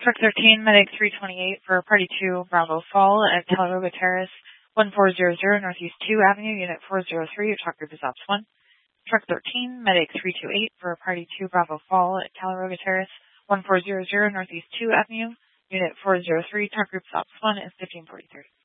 Truck 13, Medic 328 for Party 2, Bravo Fall at Talaroga Terrace, 1400 Northeast 2 Avenue, Unit 403, your talk group is Ops 1. Truck 13, Medic 328 for Party 2, Bravo Fall at Talaroga Terrace, 1400 Northeast 2 Avenue, Unit 403, talk group is Ops 1 is 1543.